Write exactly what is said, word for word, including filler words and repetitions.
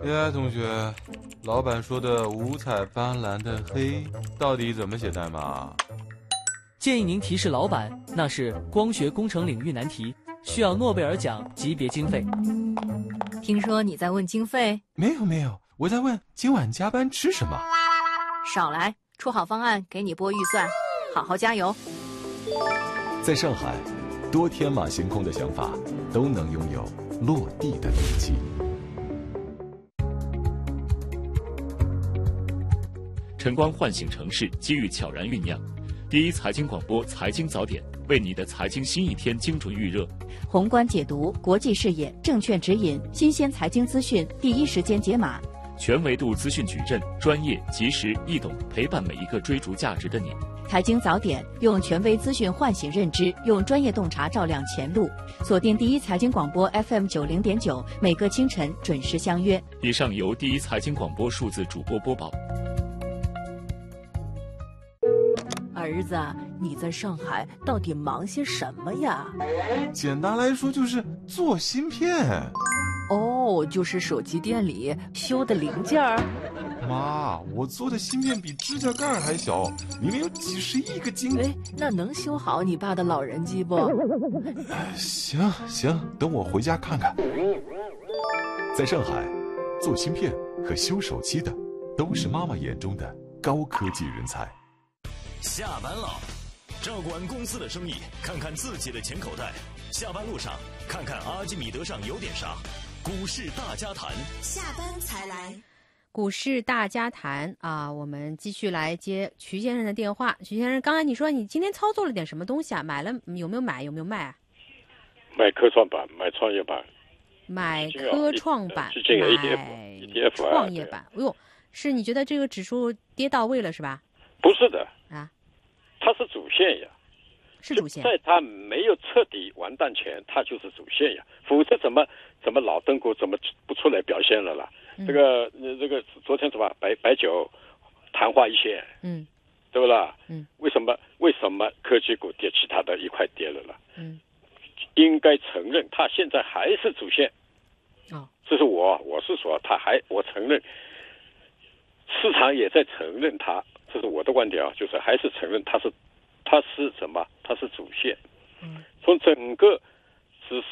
呀，同学，老板说的五彩斑斓的黑到底怎么写代码？ 建议您提示老板，那是光学工程领域难题，需要诺贝尔奖级别经费。 听说你在问经费？ 没有没有，我在问今晚加班吃什么。 少来，出好方案给你拨预算，好好加油。 在上海，多天马行空的想法都能拥有落地的勇气。 晨光唤醒城市，机遇悄然酝酿。第一财经广播财经早点，为你的财经新一天精准预热。 宏观解读，国际视野，证券指引，新鲜财经资讯，第一时间解码。 全维度资讯矩阵，专业、及时、易懂，陪伴每一个追逐价值的你。 财经早点，用权威资讯唤醒认知，用专业洞察照亮前路。锁定第一财经广播 F M 九零点九，每个清晨准时相约。 以上由第一财经广播数字主播播报。 儿子，你在上海到底忙些什么呀？ 简单来说就是做芯片。 哦，就是手机店里修的零件儿。 妈，我做的芯片比指甲盖还小，里面有几十亿个晶。 哎，那能修好你爸的老人机不？ 行行，等我回家看看。 在上海，做芯片和修手机的都是妈妈眼中的高科技人才。 下班了，照顾完公司的生意，看看自己的钱口袋。下班路上，看看阿基米德上有点啥。股市大家谈， 下班才来。 股市大家谈啊，我们继续来接徐先生的电话。徐先生，刚才你说你今天操作了点什么东西啊？买了有没有买？有没有卖啊？ 买科创板，买创业板。 买科创板， 买创业板。哎呦，是你觉得这个指数跌到位了是吧？ 不是的啊， 它是主线呀， 是主线。 在它没有彻底完蛋前，它就是主线呀，否则怎么怎么老登股怎么不出来表现了啦？嗯、这个这个昨天什么白白酒昙花一现， 嗯， 对不啦？ 嗯， 为什么为什么科技股跌，其他的一块跌了啦？ 嗯， 应该承认它现在还是主线。 哦， 这是我我是说，它还我承认，市场也在承认它。这是我的观点啊，就是还是承认它是，它是什么？它是主线。 嗯， 从整个